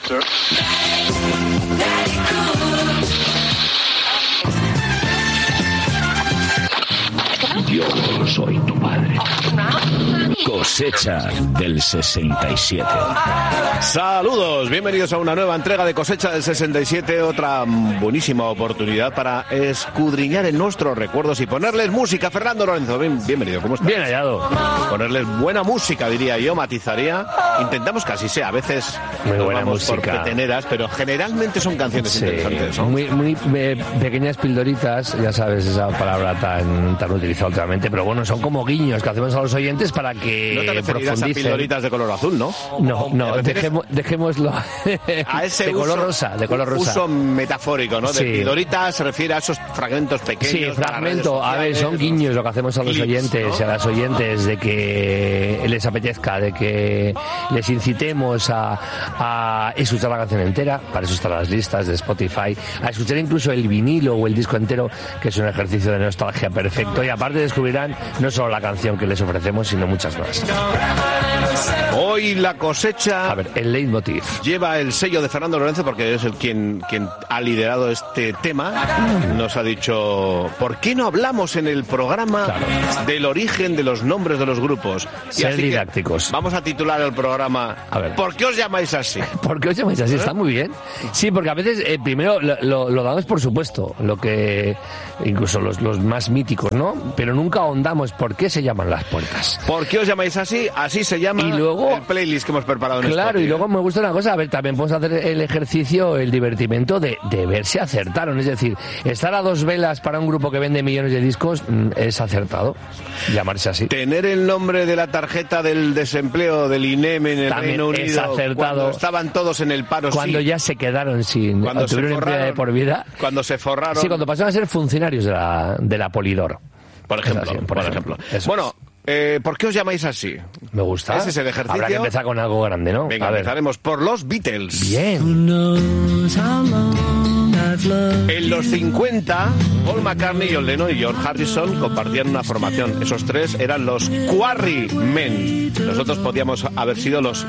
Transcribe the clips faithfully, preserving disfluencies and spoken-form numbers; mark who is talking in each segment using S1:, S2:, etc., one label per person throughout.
S1: Doctor.
S2: Yo soy tu padre. Cosecha del sesenta y siete.
S3: Saludos, bienvenidos a una nueva entrega de Cosecha del sesenta y siete, otra buenísima oportunidad para escudriñar en nuestros recuerdos y ponerles música. Fernando Lorenzo, bien, bienvenido, ¿cómo estás?
S4: Bien hallado.
S3: Ponerles buena música, diría yo, matizaría. Intentamos que así sea, a veces
S4: muy
S3: nos
S4: buena
S3: vamos
S4: música.
S3: por peteneras, pero generalmente son canciones
S4: Sí,
S3: interesantes, ¿no?
S4: muy, muy eh, pequeñas pildoritas, ya sabes esa palabra tan, tan utilizada últimamente, pero bueno, son como guiños que hacemos a los oyentes para que
S3: No te referirás a
S4: profundicen.
S3: pildoritas de color azul, ¿no?
S4: No, no,
S3: ¿Te refieres
S4: dejemos, dejémoslo
S3: a ese
S4: de color
S3: uso,
S4: rosa, de color rosa.
S3: Uso metafórico, ¿no? De
S4: Sí.
S3: pildoritas se refiere a esos fragmentos pequeños.
S4: Sí,
S3: de las
S4: fragmento,
S3: redes
S4: a ver,
S3: sociales,
S4: son guiños lo que hacemos a los
S3: clips,
S4: oyentes
S3: ¿no?
S4: y a las oyentes de que les apetezca, de que les incitemos a, a escuchar la canción entera, para eso están las listas de Spotify, a escuchar incluso el vinilo o el disco entero, que es un ejercicio de nostalgia perfecto, y aparte descubrirán no solo la canción que les ofrecemos, sino muchas más.
S3: Hoy la cosecha...
S4: A ver, el leitmotiv.
S3: Lleva el sello de Fernando Lorenzo porque es el quien, quien ha liderado este tema. Nos ha dicho, ¿por qué no hablamos en el programa
S4: Claro.
S3: del origen de los nombres de los grupos? Y
S4: Ser
S3: así que
S4: didácticos.
S3: vamos a titular el programa,
S4: A ver.
S3: ¿por qué os llamáis así?
S4: ¿Por qué os llamáis así? Está muy bien. Sí, porque a veces, eh, primero, lo, lo, lo damos por supuesto, lo que incluso los, los más míticos, ¿no? Pero nunca ahondamos por qué se llaman las puertas.
S3: ¿Por qué os llamáis así? Así se llama
S4: Y luego-
S3: el playlist que hemos preparado en
S4: Claro,
S3: Spotify.
S4: y luego me gusta una cosa, a ver, también podemos hacer el ejercicio, el divertimento de, de ver si acertaron. Es decir, estar a dos velas para un grupo que vende millones de discos mm, es acertado, llamarse así.
S3: Tener el nombre de la tarjeta del desempleo del I N E M en el
S4: También
S3: Reino
S4: es
S3: Unido
S4: acertado.
S3: cuando estaban todos en el paro,
S4: Cuando
S3: sí.
S4: ya se quedaron sin...
S3: Cuando se
S4: tuvieron empleo de
S3: forraron,
S4: por vida.
S3: cuando se forraron,
S4: Sí, cuando pasaron a ser funcionarios de la, de la Polidor.
S3: por ejemplo,
S4: Así,
S3: por ejemplo.
S4: Eso
S3: Bueno, eh, ¿por qué os llamáis así?
S4: Me gusta.
S3: Ese es el ejercicio.
S4: Habrá que empezar con algo grande, ¿no?
S3: Venga,
S4: a ver.
S3: empezaremos por los Beatles.
S4: Bien.
S3: En los cincuenta, Paul McCartney, John Lennon y George Harrison compartían una formación. Esos tres eran los Quarrymen. Nosotros podíamos haber sido los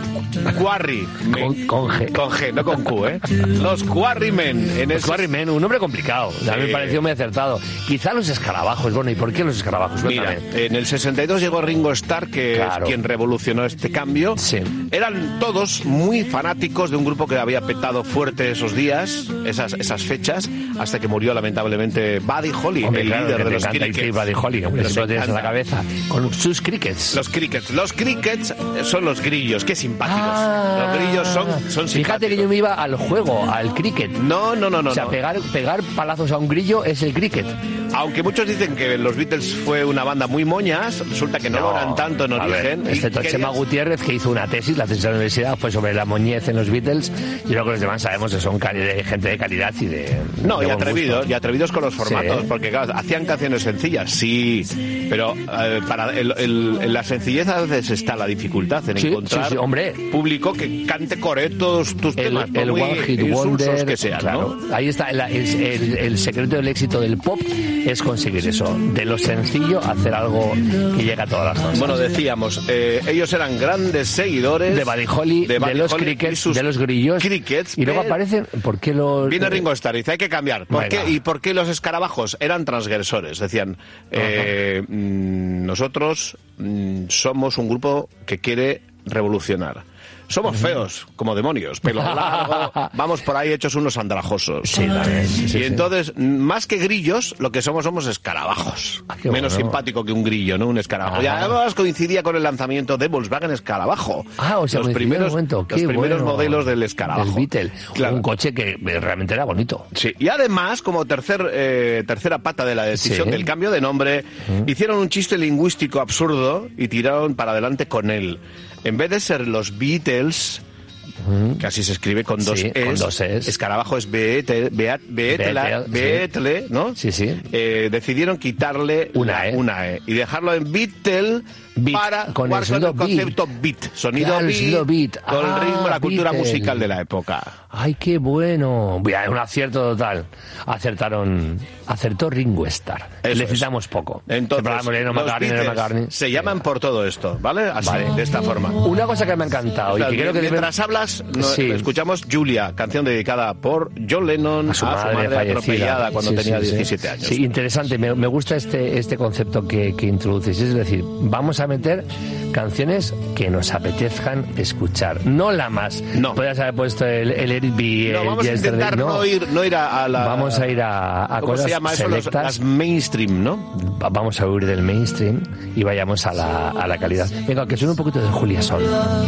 S3: Quarrymen.
S4: Con, con G.
S3: Con G, no con Q, ¿eh? Los Quarrymen. En
S4: Los
S3: ese-
S4: Quarrymen, un nombre complicado. A mí
S3: Sí.
S4: me pareció muy acertado. Quizá los escarabajos. Bueno, ¿y por qué los escarabajos?
S3: Mira,
S4: Cuéntame.
S3: en el sesenta y dos llegó Ringo Starr, que
S4: Claro.
S3: es quien revolucionó este cambio.
S4: Sí.
S3: Eran todos muy fanáticos de un grupo que había petado fuerte esos días, esas, esas fechas, hasta que murió lamentablemente Buddy Holly,
S4: Hombre,
S3: el
S4: claro,
S3: líder
S4: que
S3: de
S4: te
S3: los
S4: encanta el
S3: Crickets.
S4: Buddy Holly, hombre,
S3: Nos
S4: siempre lo tienes en la
S3: encanta.
S4: cabeza. Con sus crickets.
S3: Los Crickets. Los Crickets son los grillos, qué simpáticos.
S4: Ah.
S3: Los grillos son, son
S4: Fíjate que yo
S3: simpáticos.
S4: me iba al juego, al cricket.
S3: No, no, no, no.
S4: o sea,
S3: no.
S4: pegar, pegar palazos a un grillo es el cricket.
S3: Aunque muchos dicen que los Beatles fue una banda muy moñas, resulta que no, lo eran tanto en
S4: a
S3: origen.
S4: ver,
S3: y
S4: excepto
S3: querían-
S4: Chema Gutiérrez, que hizo una tesis, la tesis de la universidad fue sobre la moñez en los Beatles. Y creo que los demás sabemos que son cali- de gente de calidad y de...
S3: No,
S4: de
S3: y
S4: buen
S3: atrevidos,
S4: gusto.
S3: y atrevidos con los formatos,
S4: Sí.
S3: porque claro, hacían canciones sencillas, sí, pero eh, para el, el- en la sencillez a veces está la dificultad en
S4: Sí,
S3: encontrar
S4: sí, sí, hombre.
S3: público que cante core todos tus
S4: El,
S3: temas, por
S4: el
S3: muy
S4: One Hit
S3: insulsos
S4: Wonder,
S3: que sean,
S4: claro.
S3: ¿no?
S4: Ahí está, el, el- el- el secreto del éxito del pop es conseguir eso, de lo sencillo hacer algo que llegue a todas las cosas.
S3: Bueno, decíamos, eh, ellos eran grandes seguidores
S4: de Buddy Holly, de,
S3: Buddy
S4: los
S3: Holly y
S4: crickets,
S3: sus
S4: de los grillos,
S3: crickets,
S4: y luego
S3: pero-
S4: aparecen, ¿por qué los...?
S3: Viene Ringo Starr y dice, hay que cambiar. ¿Por
S4: Venga.
S3: qué? ¿Y por qué los escarabajos? Eran transgresores. Decían, eh, mm, nosotros mm, somos un grupo que quiere revolucionar. Somos feos, como demonios, pelo largo, vamos por ahí hechos unos andrajosos.
S4: Sí, también, sí, sí,
S3: y
S4: sí.
S3: entonces, más que grillos, lo que somos somos escarabajos.
S4: Ah, qué
S3: Menos
S4: bueno.
S3: simpático que un grillo, ¿no? Un escarabajo. Y
S4: Ajá.
S3: además coincidía con el lanzamiento de Volkswagen Escarabajo.
S4: Ah, o sea,
S3: los
S4: coincidió en
S3: primeros,
S4: un momento.
S3: los
S4: Qué
S3: primeros
S4: bueno.
S3: modelos del escarabajo.
S4: Del Beatle.
S3: Claro.
S4: Un coche que eh, realmente era bonito.
S3: Sí, y además, como tercer, eh, tercera pata de la decisión
S4: Sí.
S3: del cambio de nombre, hicieron un chiste lingüístico absurdo y tiraron para adelante con él. En vez de ser los Beatles, que así se escribe con dos
S4: Sí,
S3: es,
S4: con dos es.
S3: escarabajo es Beetle, Beat- Beetla-
S4: Beetle, sí.
S3: Beetle, ¿no?
S4: Sí, sí.
S3: Eh, decidieron quitarle
S4: Una
S3: la-
S4: E.
S3: una E y dejarlo en Beatle
S4: Beat,
S3: para
S4: con
S3: jugar
S4: el sonido
S3: con el concepto beat, sonido
S4: Claro, el
S3: beat,
S4: sonido beat.
S3: con el
S4: Ah,
S3: ritmo, la cultura
S4: Beatle.
S3: musical de la época.
S4: ¡Ay, qué bueno! Mira, un acierto total. Acertaron, acertó Ringo Starr.
S3: Eso
S4: Le
S3: es.
S4: citamos poco.
S3: Entonces,
S4: Separamos Lennon,
S3: los
S4: McCartney, Lennon,
S3: Beatles
S4: McCartney.
S3: se llaman por todo esto, ¿vale? Así,
S4: Vale.
S3: de esta forma.
S4: Una cosa que me ha encantado
S3: O sea,
S4: y que creo que debe-
S3: mientras hablas, no-
S4: Sí.
S3: escuchamos Julia, canción dedicada por John Lennon
S4: a su madre, fallecida.
S3: atropellada cuando
S4: Sí,
S3: tenía
S4: sí, sí.
S3: diecisiete años.
S4: Sí, interesante. Me, me gusta este, este concepto que, que introducís. Es decir, vamos a meter canciones que nos apetezcan escuchar. No la más.
S3: No.
S4: Podrías haber puesto el, el Let It Be,
S3: No,
S4: el
S3: vamos a
S4: Yesterday,
S3: intentar no, ir, no ir a, a la...
S4: Vamos a ir a, a
S3: ¿Cómo
S4: cosas
S3: se llama eso? Los-
S4: selectas.
S3: las mainstream, ¿no?
S4: Va- Vamos a huir del mainstream y vayamos a la, a la calidad. Venga, que suene un poquito de Julia Sol.